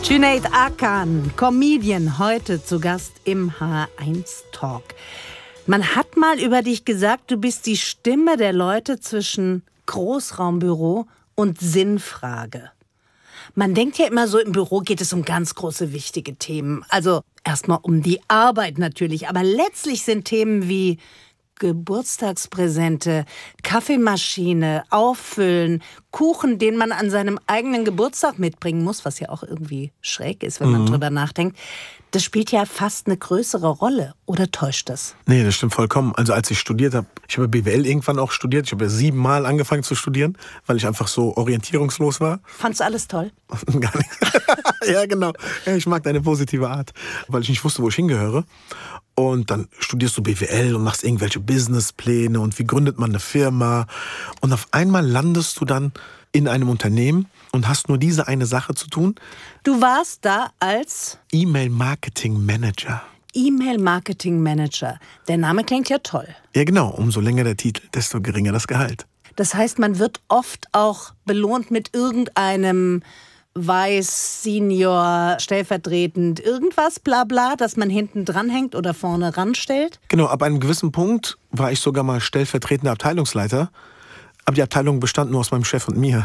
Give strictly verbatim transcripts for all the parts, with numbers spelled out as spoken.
Cüneyt Akan, Comedian, heute zu Gast im H eins Talk. Man hat mal über dich gesagt, du bist die Stimme der Leute zwischen Großraumbüro und Sinnfrage. Man denkt ja immer so, im Büro geht es um ganz große, wichtige Themen. Also erstmal um die Arbeit natürlich, aber letztlich sind Themen wie Geburtstagspräsente, Kaffeemaschine, Auffüllen, Kuchen, den man an seinem eigenen Geburtstag mitbringen muss, was ja auch irgendwie schräg ist, wenn man mhm. drüber nachdenkt. Das spielt ja fast eine größere Rolle. Oder täuscht das? Nee, das stimmt vollkommen. Also als ich studiert habe, ich habe B W L irgendwann auch studiert. Ich habe ja siebenmal angefangen zu studieren, weil ich einfach so orientierungslos war. Fandst du alles toll? Gar nicht. Ja, genau. Ja, ich mag deine positive Art, weil ich nicht wusste, wo ich hingehöre. Und dann studierst du B W L und machst irgendwelche Businesspläne und wie gründet man eine Firma. Und auf einmal landest du dann in einem Unternehmen und hast nur diese eine Sache zu tun. Du warst da als E-Mail-Marketing-Manager. E-Mail-Marketing-Manager. Der Name klingt ja toll. Ja, genau. Umso länger der Titel, desto geringer das Gehalt. Das heißt, man wird oft auch belohnt mit irgendeinem Weiß, Senior, stellvertretend, irgendwas, bla bla, dass man hinten dranhängt oder vorne ranstellt? Genau, ab einem gewissen Punkt war ich sogar mal stellvertretender Abteilungsleiter. Aber die Abteilung bestand nur aus meinem Chef und mir.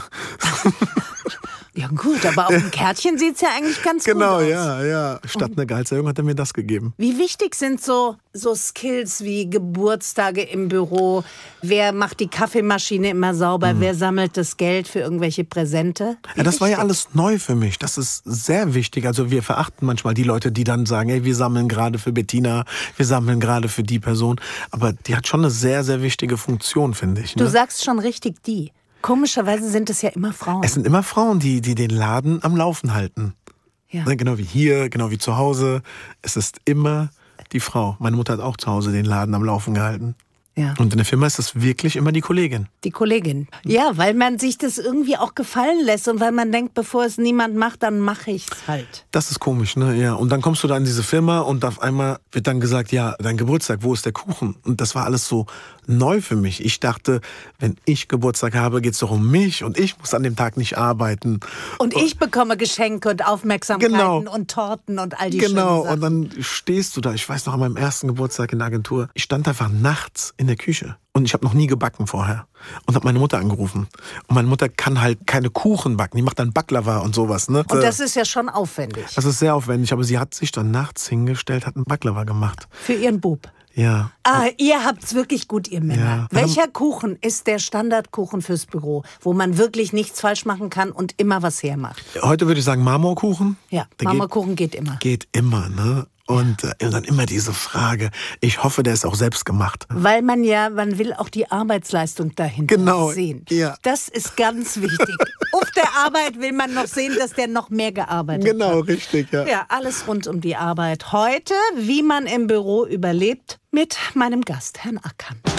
Ja gut, aber auf dem Kärtchen sieht es ja eigentlich ganz genau, gut aus. Genau, ja, ja. Statt einer Gehaltserhöhung hat er mir das gegeben. Wie wichtig sind so, so Skills wie Geburtstage im Büro? Wer macht die Kaffeemaschine immer sauber? Mhm. Wer sammelt das Geld für irgendwelche Präsente? Wie ja, das wichtig? war ja alles neu für mich. Das ist sehr wichtig. Also wir verachten manchmal die Leute, die dann sagen, ey, wir sammeln gerade für Bettina, wir sammeln gerade für die Person. Aber die hat schon eine sehr, sehr wichtige Funktion, finde ich. Ne? Du sagst schon richtig die. Komischerweise sind es ja immer Frauen. Es sind immer Frauen, die, die den Laden am Laufen halten. Ja. Genau wie hier, genau wie zu Hause. Es ist immer die Frau. Meine Mutter hat auch zu Hause den Laden am Laufen gehalten. Ja. Und in der Firma ist das wirklich immer die Kollegin. Die Kollegin. Ja, weil man sich das irgendwie auch gefallen lässt und weil man denkt, bevor es niemand macht, dann mache ich's halt. Das ist komisch, ne? Ja. Und dann kommst du da in diese Firma und auf einmal wird dann gesagt, ja, dein Geburtstag, wo ist der Kuchen? Und das war alles so neu für mich. Ich dachte, wenn ich Geburtstag habe, geht's doch um mich und ich muss an dem Tag nicht arbeiten. Und, und ich bekomme Geschenke und Aufmerksamkeiten genau. und Torten und all die Genau. schönen Sachen. Und dann stehst du da. Ich weiß noch, an meinem ersten Geburtstag in der Agentur, ich stand einfach nachts in der Küche. Und ich habe noch nie gebacken vorher. Und habe meine Mutter angerufen. Und meine Mutter kann halt keine Kuchen backen. Die macht dann Baklava und sowas. Ne? Und das ist ja schon aufwendig. Das ist sehr aufwendig. Aber sie hat sich dann nachts hingestellt, hat einen Baklava gemacht. Für ihren Bub? Ja. Ah, ihr habt's wirklich gut, ihr Männer. Ja. Welcher Kuchen ist der Standardkuchen fürs Büro, wo man wirklich nichts falsch machen kann und immer was hermacht? Heute würde ich sagen Marmorkuchen. Ja, der Marmorkuchen geht, geht immer. Geht immer, ne? Und äh, dann immer diese Frage, ich hoffe, der ist auch selbst gemacht. Weil man ja, man will auch die Arbeitsleistung dahinter genau, sehen. Ja. Das ist ganz wichtig. Auf der Arbeit will man noch sehen, dass der noch mehr gearbeitet genau, hat. Genau, richtig, ja. Ja, alles rund um die Arbeit. Heute, wie man im Büro überlebt, mit meinem Gast, Herrn Akan.